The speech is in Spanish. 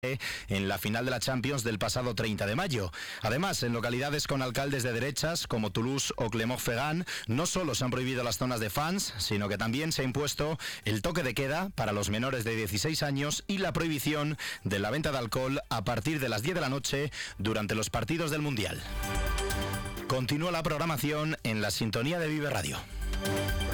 en la final de la Champions del pasado 30 de mayo. Además, en localidades con alcaldes de derechas como Toulouse o Clermont-Ferrand, no solo se han prohibido las zonas de fans, sino que también se ha impuesto el toque de queda para los menores de 16 años y la prohibición de la venta de alcohol a partir de las 10 de la noche durante los partidos del Mundial. Continúa la programación en la sintonía de Vive Radio.